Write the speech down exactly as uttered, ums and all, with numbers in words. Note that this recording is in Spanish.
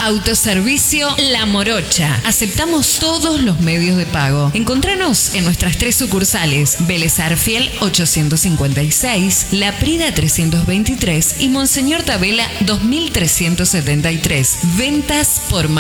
Autoservicio La Morocha. Aceptamos todos los medios de pago. Encontranos en nuestras tres sucursales: Vélez Arfiel ochocientos cincuenta y seis, La Prida trescientos veintitrés y Monseñor Tabela dos mil trescientos setenta y tres. Ventas por